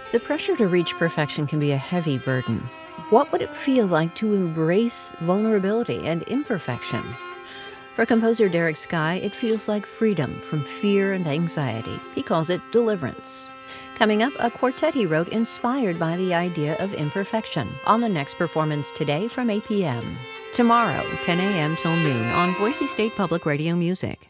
The pressure to reach perfection can be a heavy burden. What would it feel like to embrace vulnerability and imperfection? For composer Derek Sky, it feels like freedom from fear and anxiety. He calls it deliverance. Coming up, a quartet he wrote inspired by the idea of imperfection on the next performance today from 8 p.m. Tomorrow, 10 a.m. till noon on Boise State Public Radio Music.